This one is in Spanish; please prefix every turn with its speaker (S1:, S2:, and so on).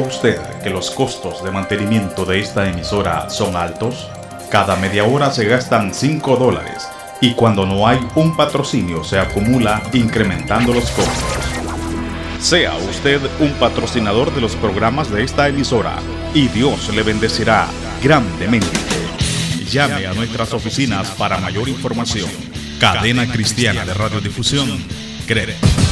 S1: usted que los costos de mantenimiento de esta emisora son altos? Cada media hora se gastan $5 y cuando no hay un patrocinio se acumula incrementando los costos. Sea usted un patrocinador de los programas de esta emisora y Dios le bendecirá grandemente. Llame a nuestras oficinas para mayor información. Cadena Cristiana de Radiodifusión, CRED.